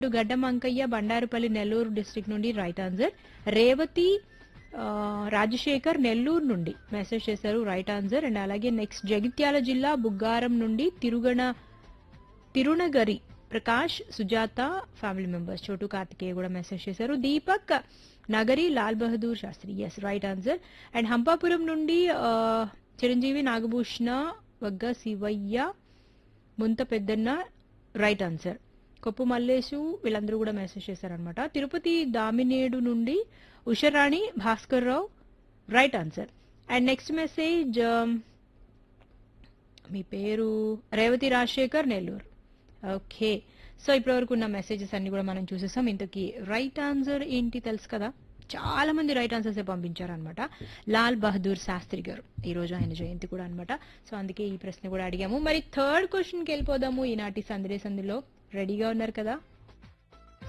గడ్డం అంకయ్య బండారుపల్లి నెల్లూరు డిస్ట్రిక్ట్ నుండి right answer. Revathi Rajasekhar Nellore నుండి మెసేజ్ చేశారు రైట్ ఆన్సర్. అండ్ అలాగే నెక్స్ట్ జగిత్యాల జిల్లా బుగ్గారం నుండి తిరునగరి ప్రకాష్ సుజాత ఫ్యామిలీ మెంబర్స్ చోటు కార్తికేయ కూడా మెసేజ్ చేశారు. Deepak Nagari Lal Bahadur Sastry yes right answer. And Hampapuram నుండి చిరంజీవి నాగభూషణ వగ్గ శివయ్య ముంత పెద్దన్న రైట్ ఆన్సర్. కొప్పు మల్లేశు వీళ్ళందరూ కూడా మెసేజ్ చేశారనమాట. తిరుపతి దామినేడు నుండి Usharani Bhaskar Rao right answer. And next message మీ పేరు రేవతి రాజశేఖర్ నెల్లూరు. ఓకే, సో ఇప్పటి వరకు ఉన్న మెసేజెస్ అన్ని కూడా మనం చూసేసాం. ఇంతకీ రైట్ ఆన్సర్ ఏంటి తెలుసు కదా, చాలా మంది రైట్ ఆన్సర్స్ పంపించారనమాట. లాల్ బహదూర్ శాస్త్రి గారు, ఈ రోజు ఆయన జయంతి కూడా అనమాట. సో అందుకే ఈ ప్రశ్న కూడా అడిగాము. మరి థర్డ్ క్వశ్చన్కి వెళ్ళిపోదాము ఈనాటి సందేశంలో. రెడీగా ఉన్నారు కదా?